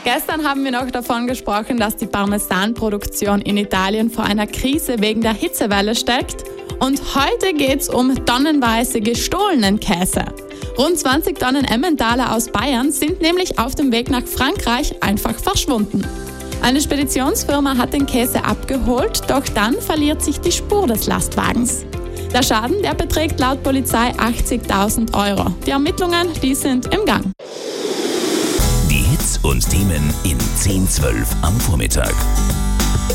Gestern haben wir noch davon gesprochen, dass die Parmesanproduktion in Italien vor einer Krise wegen der Hitzewelle steckt. Und heute geht's um tonnenweise gestohlenen Käse. Rund 20 Tonnen Emmentaler aus Bayern sind nämlich auf dem Weg nach Frankreich einfach verschwunden. Eine Speditionsfirma hat den Käse abgeholt, doch dann verliert sich die Spur des Lastwagens. Der Schaden, der beträgt laut Polizei 80.000 €. Die Ermittlungen, die sind im Gang. Die Hits und Themen in 10-12 am Vormittag.